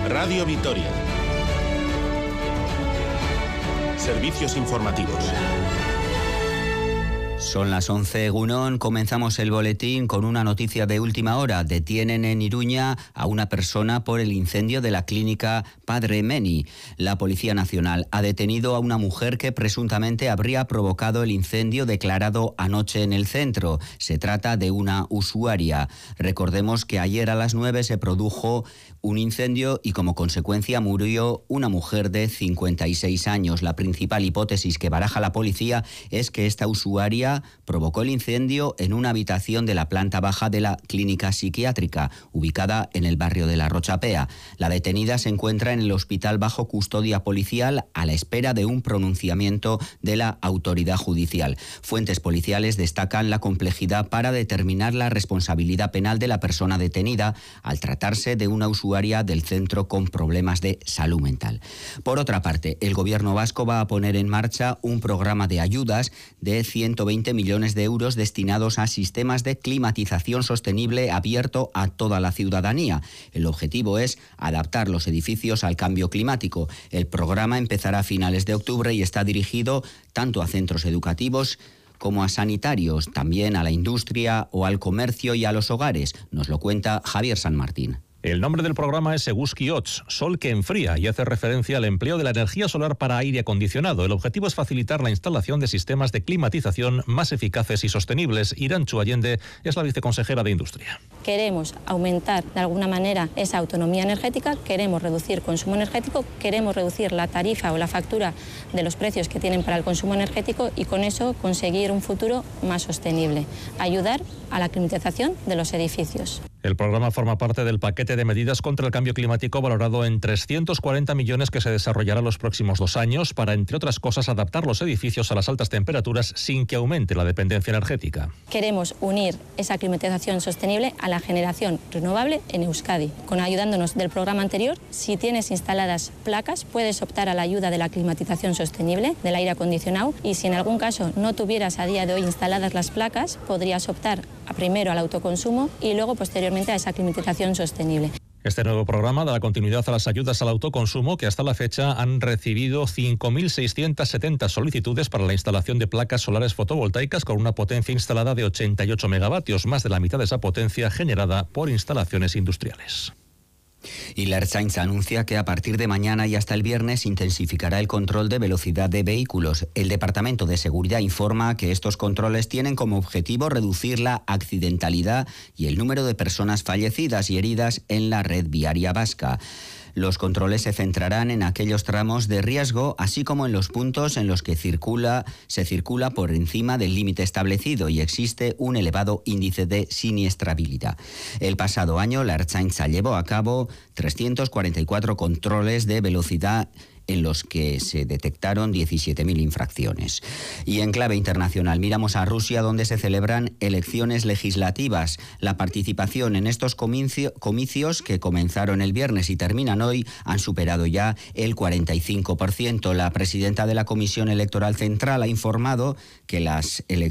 Radio Vitoria. Servicios informativos. Son las 11, Egunon. Comenzamos el boletín con una noticia de última hora. Detienen en Iruña a una persona por el incendio de la clínica Padre Meni. La Policía Nacional ha detenido a una mujer que presuntamente habría provocado el incendio declarado anoche en el centro. Se trata de una usuaria. Recordemos que ayer a las 9 se produjo un incendio y como consecuencia murió una mujer de 56 años. La principal hipótesis que baraja la policía es que esta usuaria provocó el incendio en una habitación de la planta baja de la clínica psiquiátrica, ubicada en el barrio de La Rochapea. La detenida se encuentra en el hospital bajo custodia policial a la espera de un pronunciamiento de la autoridad judicial. Fuentes policiales destacan la complejidad para determinar la responsabilidad penal de la persona detenida al tratarse de una usuaria del centro con problemas de salud mental. Por otra parte, el gobierno vasco va a poner en marcha un programa de ayudas de 120 millones de euros destinados a sistemas de climatización sostenible abierto a toda la ciudadanía. El objetivo es adaptar los edificios al cambio climático. El programa empezará a finales de octubre y está dirigido tanto a centros educativos como a sanitarios, también a la industria o al comercio y a los hogares. Nos lo cuenta Javier San Martín. El nombre del programa es Eguzki Hotz, sol que enfría, y hace referencia al empleo de la energía solar para aire acondicionado. El objetivo es facilitar la instalación de sistemas de climatización más eficaces y sostenibles. Irantxu Allende es la viceconsejera de Industria. Queremos aumentar de alguna manera esa autonomía energética, queremos reducir consumo energético, queremos reducir la tarifa o la factura de los precios que tienen para el consumo energético y con eso conseguir un futuro más sostenible. Ayudar a la climatización de los edificios. El programa forma parte del paquete de medidas contra el cambio climático valorado en 340 millones que se desarrollará los próximos 2 años para, entre otras cosas, adaptar los edificios a las altas temperaturas sin que aumente la dependencia energética. Queremos unir esa climatización sostenible a la generación renovable en Euskadi. Ayudándonos del programa anterior, si tienes instaladas placas, puedes optar a la ayuda de la climatización sostenible, del aire acondicionado, y si en algún caso no tuvieras a día de hoy instaladas las placas, podrías optar primero al autoconsumo y luego posteriormente a esa climatización sostenible. Este nuevo programa dará continuidad a las ayudas al autoconsumo que hasta la fecha han recibido 5.670 solicitudes para la instalación de placas solares fotovoltaicas con una potencia instalada de 88 megavatios, más de la mitad de esa potencia generada por instalaciones industriales. Y la Ertzaintza anuncia que a partir de mañana y hasta el viernes intensificará el control de velocidad de vehículos. El Departamento de Seguridad informa que estos controles tienen como objetivo reducir la accidentalidad y el número de personas fallecidas y heridas en la red viaria vasca. Los controles se centrarán en aquellos tramos de riesgo, así como en los puntos en los que se circula por encima del límite establecido y existe un elevado índice de siniestrabilidad. El pasado año, la Ertzaintza llevó a cabo 344 controles de velocidad en los que se detectaron 17.000 infracciones. Y en clave internacional, miramos a Rusia, donde se celebran elecciones legislativas. La participación en estos comicios, que comenzaron el viernes y terminan hoy, han superado ya el 45%. La presidenta de la Comisión Electoral Central ha informado que las elecciones